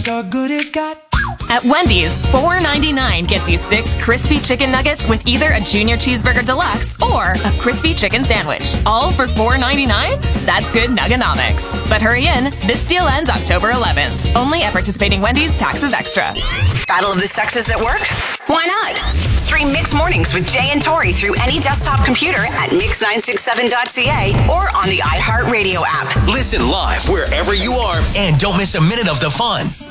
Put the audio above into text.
so good it's got. At Wendy's, $4.99 gets you 6 crispy chicken nuggets with either a Junior Cheeseburger Deluxe or a crispy chicken sandwich. All for $4.99? That's good nuggonomics. But hurry in, this deal ends October 11th. Only at participating Wendy's, taxes extra. Battle of the Sexes at work? Why not? Stream Mix Mornings with Jay and Tori through any desktop computer at mix967.ca or on the iHeartRadio app. Listen live wherever you are and don't miss a minute of the fun.